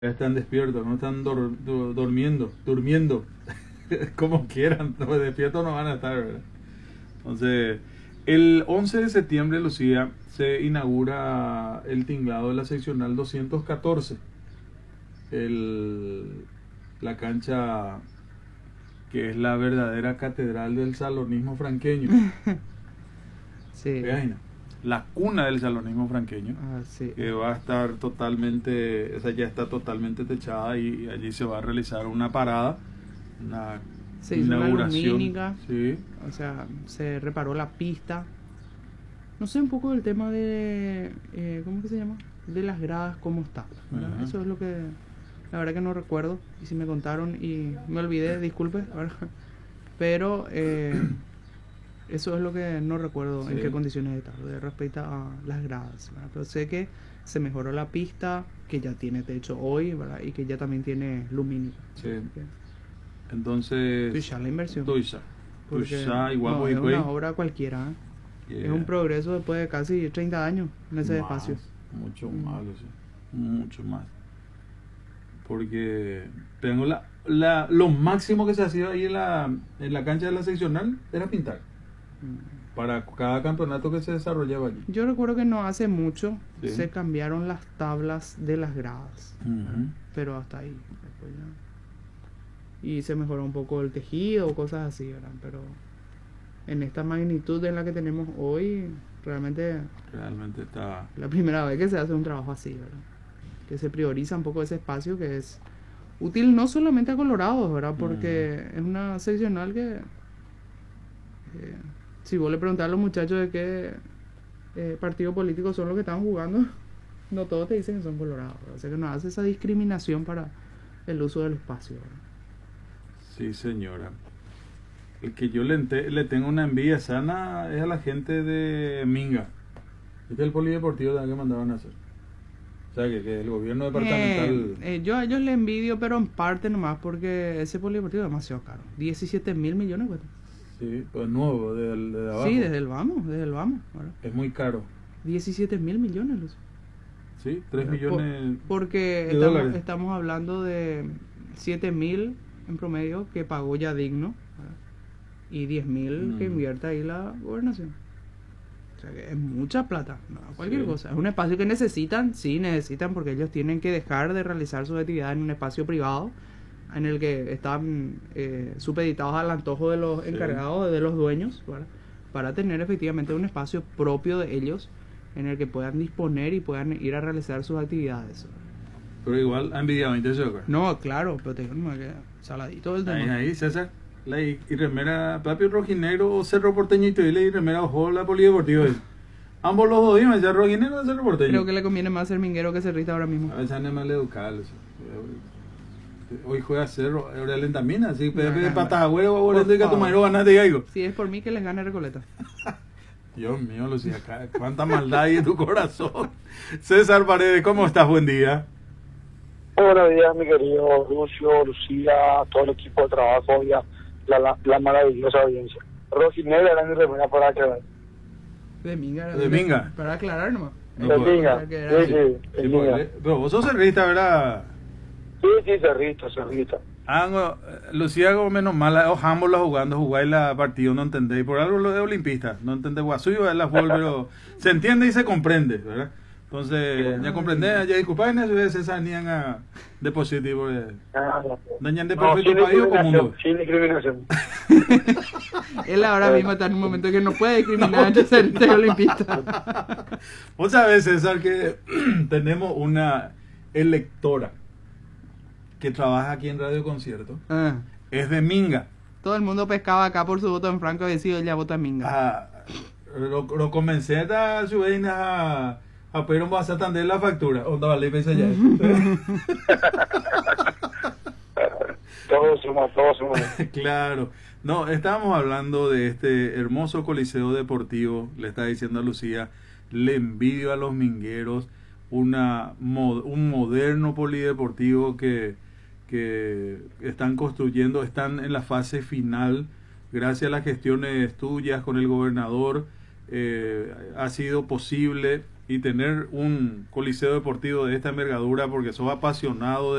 están despiertos, no están durmiendo, como quieran, no, despiertos no van a estar, ¿verdad? Entonces, el 11 de septiembre, Lucía, se inaugura el tinglado de la seccional 214, la cancha que es la verdadera catedral del salonismo franqueño. Sí. Imagina, la cuna del salonismo franqueño, Sí. que va a estar totalmente, esa ya está totalmente techada y allí se va a realizar una parada, una Se hizo una inauguración. lumínica, Sí. o sea, se reparó la pista. No sé un poco del tema de, ¿cómo que se llama? De las gradas, cómo está, ¿verdad? Ajá. Eso es lo que, la verdad que no recuerdo. Y si me contaron y me olvidé, disculpe, ¿verdad? Pero eso es lo que no recuerdo, Sí. en qué condiciones está, de respecto a las gradas, ¿verdad? Pero sé que se mejoró la pista, que ya tiene techo hoy, ¿verdad? Y que ya también tiene lumínica. Sí. Okay. Entonces, Tuya la inversión. Tuya, Porque igual no voy es pues, una obra cualquiera, ¿eh? yeah. Es un progreso después de casi 30 años en ese Más, espacio. mucho más, Lucía, mucho más. Porque tengo lo máximo que se hacía ahí en la cancha de la seccional era pintar. Para cada campeonato que se desarrollaba allí. Yo recuerdo que no hace mucho Sí. se cambiaron las tablas de las gradas, Uh-huh. pero hasta ahí. Después ya. Y se mejoró un poco el tejido o cosas así, ¿verdad? Pero en esta magnitud en la que tenemos hoy, realmente está la primera vez que se hace un trabajo así, ¿verdad? Que se prioriza un poco ese espacio que es útil no solamente a Colorados, ¿verdad? Porque es una seccional que si vos le preguntás a los muchachos de qué partido político son los que están jugando, no todos te dicen que son colorados, ¿verdad? O sea que no hace esa discriminación para el uso del espacio, ¿verdad? Sí, señora. El que yo le tengo una envidia sana es a la gente de Minga. Este es el polideportivo también que mandaron a hacer. O sea, que el gobierno departamental... Yo a ellos le envidio, pero en parte nomás, porque ese polideportivo es demasiado caro. 17.000 millones cuesta. Sí, pues nuevo, de abajo. Sí, desde el vamos, ¿verdad? Es muy caro. 17.000 millones, Luz. Sí, 3 millones porque de dólares. Estamos hablando de 7.000 en promedio que pagó ya Digno, ¿verdad? Y 10.000 que invierta ahí la gobernación. O sea que es mucha plata, no cualquier cosa. Es un espacio que necesitan, sí necesitan, porque ellos tienen que dejar de realizar sus actividades en un espacio privado en el que están supeditados al antojo de los encargados, de los dueños, ¿verdad? Para tener efectivamente un espacio propio de ellos en el que puedan disponer y puedan ir a realizar sus actividades. Pero igual ha envidiado, entonces. No, claro, pero te digo, no me queda saladito el tema. Ahí, César. Y remera, Papi Rojinegro o Cerro Porteño y remera ojo la polideportiva. Ambos los jodimos, ya Rojinegro o Cerro Porteño. Creo que le conviene más ser minguero que cerrista ahora mismo. A veces es más educado. Hoy juega Cerro, ahora Lentamina, así de patas a huevo, ahora estoy que tu madre ganaste y algo. Si es por mí que les gane Recoleta. Dios mío, Lucía, cuánta maldad hay en tu corazón. César Paredes, ¿cómo estás? Buen día. Buenos días, mi querido Lucio, Lucía, todo el equipo de trabajo y la maravillosa audiencia. Rojinegro era mi remera para aclarar. De Minga. De Minga. Para aclarar nomás. De Minga. Sí, pero vos sos cerrista, ¿verdad? Sí, cerrista. Lucía, menos mal, ambos la jugáis la partida, no entendéis. Por algo lo de olimpista, no entendéis Guasuyo, es la fútbol, pero se entiende y se comprende, ¿verdad? Entonces, ya comprendés, ya disculpáis, César Nianga de positivo. Dañan de perfecto país o común. Sin discriminación. Él ahora mismo está en un momento que no puede discriminar entre cerrista y olimpista. Vos sabés, César, que tenemos una electora que trabaja aquí en Radio Concierto. Es de Minga. Todo el mundo pescaba acá por su voto en franco y decidió ella vota en Minga. Lo comencé a subir a pedir un vaso de la factura. Onda vale y pensé ya. Todos somos. Claro. No, estábamos hablando de este hermoso coliseo deportivo. Le estaba diciendo a Lucía, le envidio a los mingueros un moderno polideportivo que están construyendo, están en la fase final, gracias a las gestiones tuyas con el gobernador, ha sido posible y tener un coliseo deportivo de esta envergadura porque sos apasionado